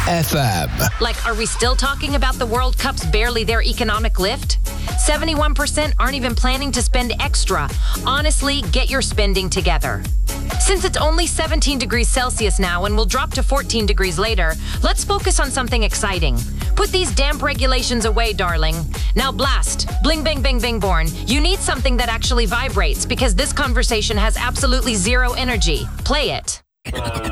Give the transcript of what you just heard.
FM. Like, are we still talking about the World Cup's barely there economic lift? 71% aren't even planning to spend extra. Honestly, get your spending together. Since it's only 17 degrees Celsius now and will drop to 14 degrees later, let's focus on something exciting. Put these damp regulations away, darling. Now blast. Bling, bing, bing, bing, born. You need something that actually vibrates because this conversation has absolutely zero energy. Play it.